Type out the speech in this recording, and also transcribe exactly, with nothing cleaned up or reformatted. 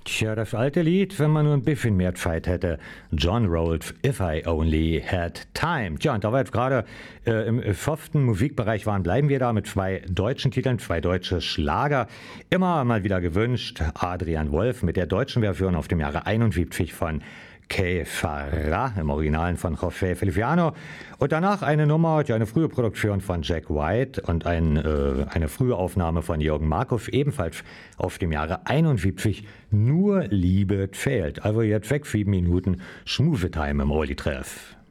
Tja, das alte Lied, wenn man nur ein bisschen mehr Zeit hätte. John Rolfe, If I Only Had Time. Tja, und da wir jetzt gerade äh, im soften Musikbereich waren, bleiben wir da mit zwei deutschen Titeln, zwei deutsche Schlager. Immer mal wieder gewünscht, Adrian Wolf mit der deutschen Version auf dem Jahre einundsiebzig von Que Farà, im Originalen von José Feliciano. Und danach eine Nummer, die eine frühe Produktion von Jack White und ein, äh, eine frühe Aufnahme von Jürgen Markov, ebenfalls auf dem Jahre einundsiebzig, Nur Liebe zählt. Also jetzt sechs, sieben Minuten Schmusetime im Oli-Treff.